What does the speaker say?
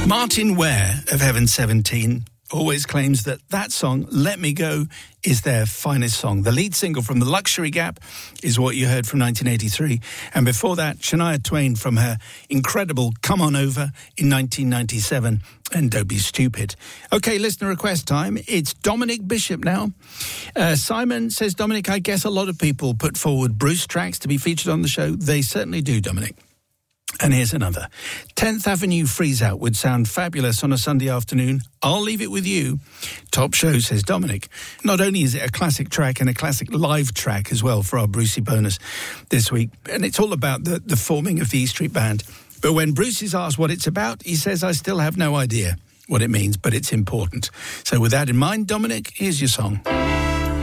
Martin Ware of Heaven 17 always claims that song, Let Me Go, is their finest song. The lead single from The Luxury Gap is what you heard from 1983. And before that, Shania Twain from her incredible Come On Over in 1997 and Don't Be Stupid. OK, listener request time. It's Dominic Bishop now. Simon says, Dominic, I guess a lot of people put forward Bruce tracks to be featured on the show. They certainly do, Dominic. And here's another. 10th Avenue Freeze Out would sound fabulous on a Sunday afternoon. I'll leave it with you. Top show, says Dominic. Not only is it a classic track and a classic live track as well for our Brucey bonus this week, and it's all about the forming of the E Street Band. But when Bruce is asked what it's about, he says, I still have no idea what it means, but it's important. So with that in mind, Dominic, here's your song.